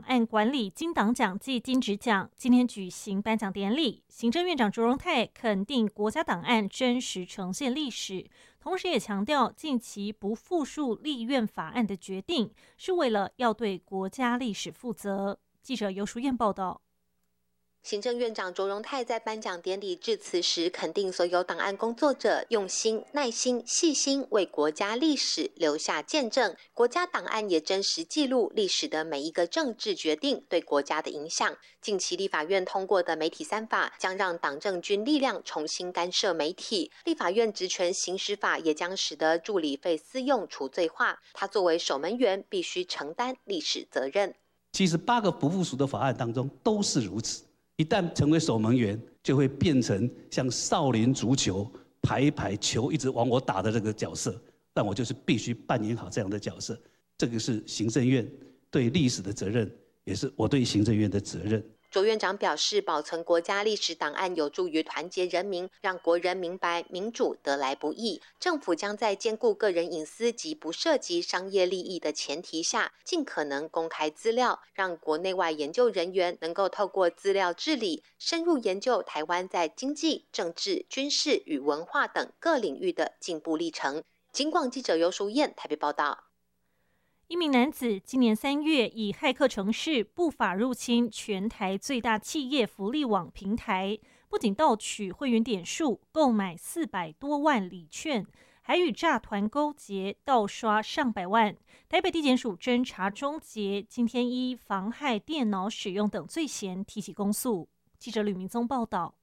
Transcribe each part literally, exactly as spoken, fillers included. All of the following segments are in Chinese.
案管理金档奖暨金质奖今天举行颁奖典礼，行政院长卓荣泰肯定国家档案真实呈现历史，同时也强调近期不复述立院法案的决定是为了要对国家历史负责。记者游淑燕报道。 行政院长卓荣泰在颁奖典礼致辞时，肯定所有档案工作者用心、耐心、细心为国家历史留下见证。国家档案也真实记录历史的每一个政治决定对国家的影响。近期立法院通过的媒体三法，将让党政军力量重新干涉媒体。立法院职权行使法也将使得助理费私用除罪化。他作为守门员，必须承担历史责任。 其实八个不附属的法案当中都是如此。一旦成为守门员，就会变成像少林足球排排球一直往我打的这个角色，但我就是必须扮演好这样的角色。这个是行政院对历史的责任，也是我对行政院的责任。 卓院长表示，保存国家历史档案有助于团结人民，让国人明白民主得来不易。政府将在兼顾个人隐私及不涉及商业利益的前提下，尽可能公开资料，让国内外研究人员能够透过资料治理，深入研究台湾在经济、政治、军事与文化等各领域的进步历程。警广记者游淑燕台北报道。 一名男子今年三月以骇客程式不法入侵全台最大企业福利网平台，不仅盗取会员点数，购买四百多万礼券，还与诈团勾结，盗刷上百万。台北地检署侦查终结，今天依妨害电脑使用等罪嫌提起公诉。记者吕明宗报道。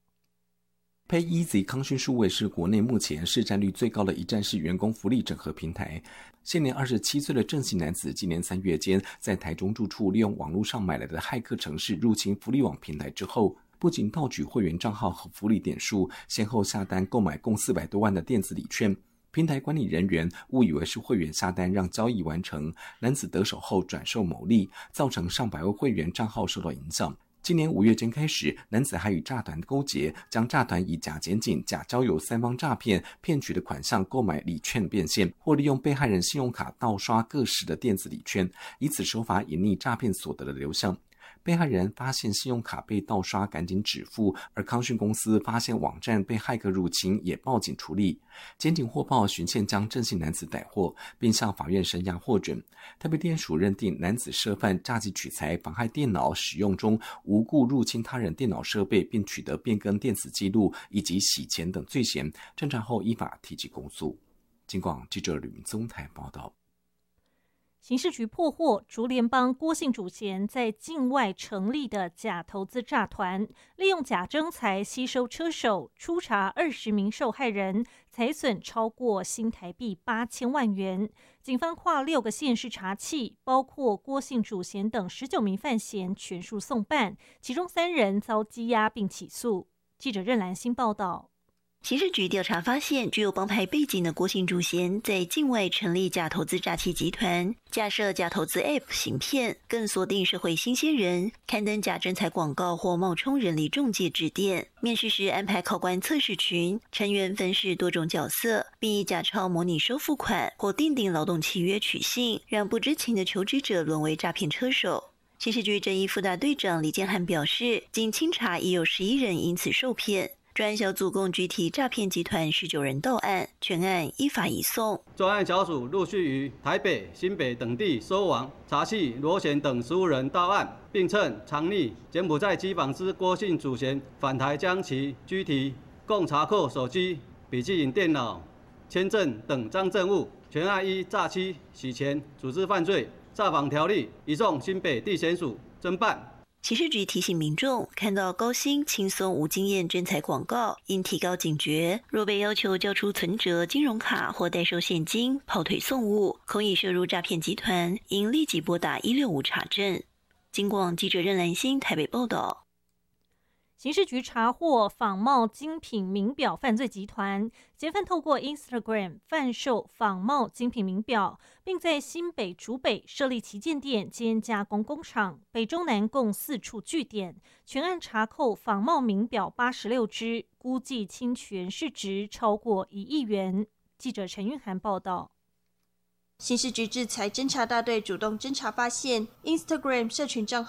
PayEasy 康讯数位是国内目前市占率最高的一站式员工福利整合平台。现年二十七岁的郑姓男子，今年三月间在台中住处利用网络上买来的骇客程式入侵福利网平台之后，不仅盗取会员账号和福利点数，先后下单购买共四百多万的电子礼券。平台管理人员误以为是会员下单让交易完成，男子得手后转售牟利，造成上百位会员账号受到影响。今年五月间开始，男子还与诈团勾结，将诈团以假检警、假交友三方诈骗骗取的款项购买礼券变现，或利用被害人信用卡盗刷各式的电子礼券，以此手法隐匿诈骗所得的流向。被害人发现信用卡被盗刷，赶紧止付，而康讯公司发现网站被骇客入侵，也报警处理。检警获报循线将郑姓男子逮获，并向法院声押获准。台北地检署认定男子涉犯诈欺取财、妨害电脑使用中无故入侵他人电脑设备并取得变更电子记录以及洗钱等罪嫌，侦查后依法提起公诉。警广记者吕明宗台报道。 刑事局破获竹联帮郭姓主嫌在境外成立的假投资诈团，利用假征才吸收车手，初查二十名受害人，财损超过新台币八千万元。警方跨六个县市查缉，包括郭姓主嫌等十九名犯嫌全数送办，其中三人遭羁押并起诉。记者任兰心报道。 刑事局调查发现，具有帮派背景的郭姓主嫌在境外成立假投资诈欺集团，架设假投资 App 行骗，更锁定社会新鲜人，刊登假征才广告或冒充人力中介致电。面试时安排考官测试群，成员分饰多种角色，并以假钞模拟收付款或订定劳动契约取信，让不知情的求职者沦为诈骗车手。刑事局正义副大队长李建汉表示，经清查已有十一人因此受骗。专案小组共拘提诈骗集团十九人到案，全案依法移送。 专案小组陆续于台北、新北等地收网、查缉罗贤等十五人到案，并趁藏匿柬埔寨机房之郭姓主嫌返台将其拘提，共查扣手机、笔记本电脑、签证等赃证物。全案依诈欺、洗钱、组织犯罪、诈绑条例移送新北地检署侦办。 刑事局提醒民众，看到高薪、轻松、无经验征才广告，应提高警觉。若被要求交出存折、金融卡或代收现金、跑腿送物，恐已涉入诈骗集团，应立即拨打一六五查证。警广记者任兰心台北报道。 刑事局查获仿冒精品名表犯罪集团，嫌犯透过 Instagram 贩售仿冒精品名表，并在新北竹北设立旗舰店兼加工工厂，北中南共四处据点。全案查扣仿冒名表八十六只，估计侵权市值超过一亿元。记者陈韵涵报道。 刑事局制裁侦查大队主动侦查发现 ，Instagram 社群账号